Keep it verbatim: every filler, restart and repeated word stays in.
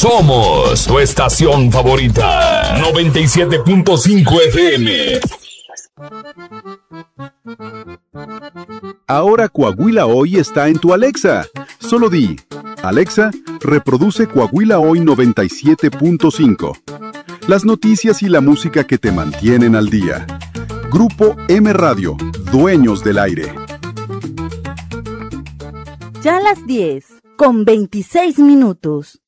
Somos tu estación favorita. noventa y siete punto cinco F M. Ahora Coahuila Hoy está en tu Alexa. Solo di, Alexa, reproduce Coahuila Hoy noventa y siete punto cinco. Las noticias y la música que te mantienen al día. Grupo M Radio, dueños del aire. Ya a las diez, con veintiséis minutos.